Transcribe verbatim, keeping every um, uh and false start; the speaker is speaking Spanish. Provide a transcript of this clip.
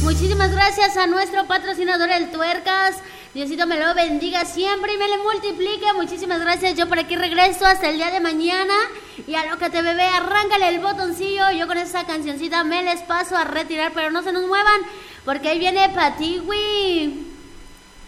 Muchísimas gracias a nuestro patrocinador El Tuercas. Diosito me lo bendiga siempre y me le multiplique. Muchísimas gracias. Yo por aquí regreso hasta el día de mañana. Y a lo que te bebé, arráncale el botoncillo. Yo con esa cancioncita me les paso a retirar, pero no se nos muevan porque ahí viene Patiwi.